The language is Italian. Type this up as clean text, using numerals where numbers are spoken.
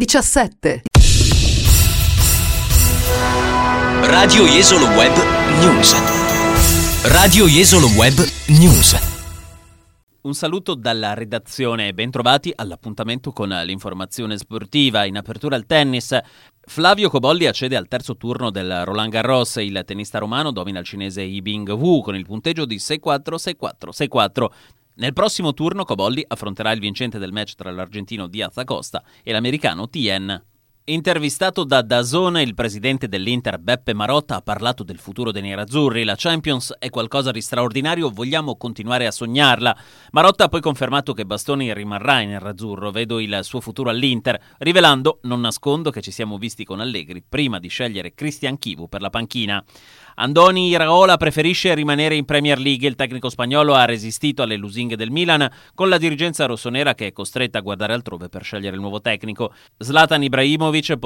17. Radio Jesolo Web News. Radio Jesolo Web News. Un saluto dalla redazione e bentrovati all'appuntamento con l'informazione sportiva. In apertura al tennis, Flavio Cobolli accede al terzo turno del Roland Garros. Il tennista romano domina il cinese Yibing Wu con il punteggio di 6-4, 6-4, 6-4. Nel prossimo turno Cobolli affronterà il vincente del match tra l'argentino Diaz Acosta e l'americano Tien. Intervistato da DAZN, il presidente dell'Inter Beppe Marotta ha parlato del futuro dei nerazzurri. La Champions è qualcosa di straordinario, vogliamo continuare a sognarla. Marotta ha poi confermato che Bastoni rimarrà in nerazzurro, vedo il suo futuro all'Inter, rivelando, non nascondo, che ci siamo visti con Allegri prima di scegliere Cristian Chivu per la panchina. Andoni Iraola preferisce rimanere in Premier League. Il tecnico spagnolo ha resistito alle lusinghe del Milan con la dirigenza rossonera che è costretta a guardare altrove per scegliere il nuovo tecnico. Zlatan Ibrahimovic